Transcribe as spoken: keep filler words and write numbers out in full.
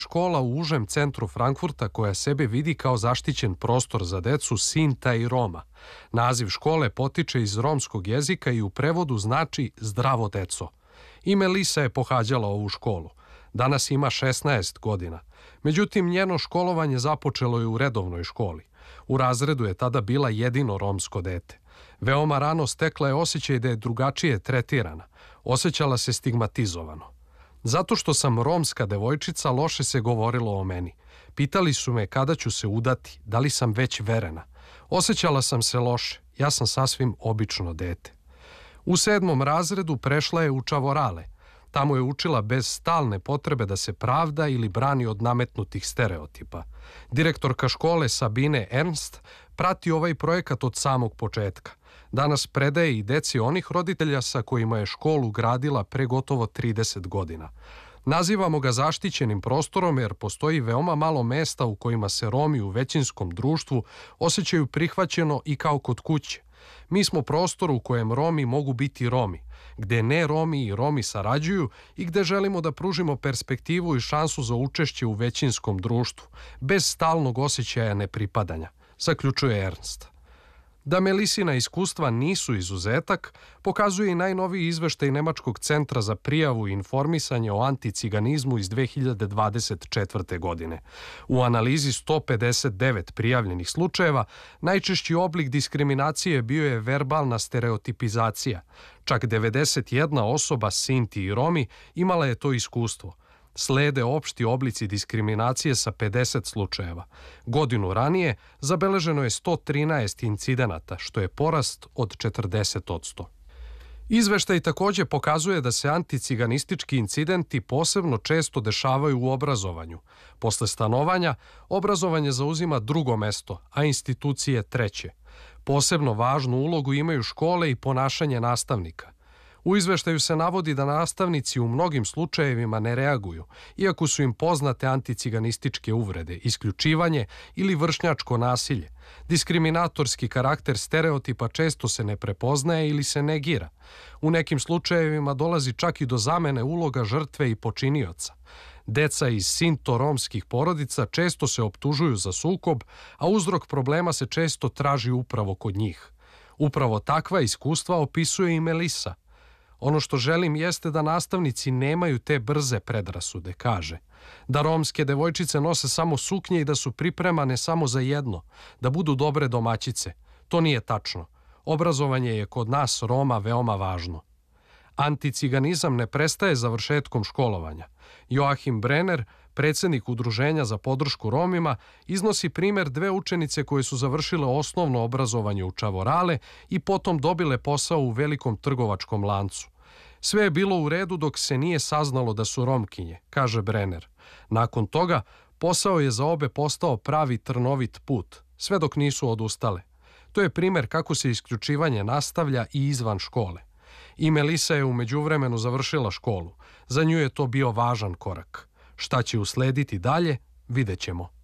škola u užem centru Frankfurta koja sebe vidi kao zaštićen prostor za decu Sinta i Roma. Naziv škole potiče iz romskog jezika i u prevodu znači zdravo deco. I Melisa je pohađala ovu školu. Danas ima šesnaest godina. Međutim, njeno školovanje započelo je u redovnoj školi. U razredu je tada bila jedino romsko dete. Veoma rano stekla je osjećaj da je drugačije tretirana. Osjećala se stigmatizovano. Zato što sam romska devojčica, loše se govorilo o meni. Pitali su me kada ću se udati, da li sam već verena. Osjećala sam se loše, ja sam sasvim obično dete. U sedmom razredu prešla je u Čavorale. Tamo je učila bez stalne potrebe da se pravda ili brani od nametnutih stereotipa. Direktorka škole Sabine Ernst prati ovaj projekat od samog početka. Danas predaje i deci onih roditelja sa kojima je školu gradila pre gotovo trideset godina. Nazivamo ga zaštićenim prostorom jer postoji veoma malo mesta u kojima se Romi u većinskom društvu osjećaju prihvaćeno i kao kod kuće. Mi smo prostor u kojem Romi mogu biti Romi, gde ne Romi i Romi sarađuju i gde želimo da pružimo perspektivu i šansu za učešće u većinskom društvu, bez stalnog osjećaja nepripadanja, zaključuje Ernst. Da Melisina iskustva nisu izuzetak, pokazuje i najnoviji izveštaj Nemačkog centra za prijavu i informisanje o anticiganizmu iz dve hiljade dvadeset četvrte. godine. U analizi sto pedeset devet prijavljenih slučajeva, najčešći oblik diskriminacije bio je verbalna stereotipizacija. Čak devedeset jedna osoba, Sinti i Romi, imala je to iskustvo. Slede opšti oblici diskriminacije sa pedeset slučajeva. Godinu ranije zabeleženo je sto trinaest incidenata, što je porast od četrdeset posto. Izveštaj takođe pokazuje da se anticiganistički incidenti posebno često dešavaju u obrazovanju. Posle stanovanja, obrazovanje zauzima drugo mesto, a institucije treće. Posebno važnu ulogu imaju škole i ponašanje nastavnika. U izveštaju se navodi da nastavnici u mnogim slučajevima ne reaguju, iako su im poznate anticiganističke uvrede, isključivanje ili vršnjačko nasilje. Diskriminatorski karakter stereotipa često se ne prepoznaje ili se negira. U nekim slučajevima dolazi čak i do zamene uloga žrtve i počinioca. Deca iz sinto-romskih porodica često se optužuju za sukob, a uzrok problema se često traži upravo kod njih. Upravo takva iskustva opisuje i Melisa. Ono što želim jeste da nastavnici nemaju te brze predrasude, kaže. Da romske devojčice nose samo suknje i da su pripremane samo za jedno, da budu dobre domaćice. To nije tačno. Obrazovanje je kod nas Roma veoma važno. Anticiganizam ne prestaje završetkom školovanja. Joachim Brenner, predsednik Udruženja za podršku Romima, iznosi primer dve učenice koje su završile osnovno obrazovanje u Čavorale i potom dobile posao u velikom trgovačkom lancu. Sve je bilo u redu dok se nije saznalo da su Romkinje, kaže Brenner. Nakon toga, posao je za obe postao pravi trnovit put, sve dok nisu odustale. To je primer kako se isključivanje nastavlja i izvan škole. I Melisa je u međuvremenu završila školu. Za nju je to bio važan korak. Šta će uslediti dalje, vidjet ćemo.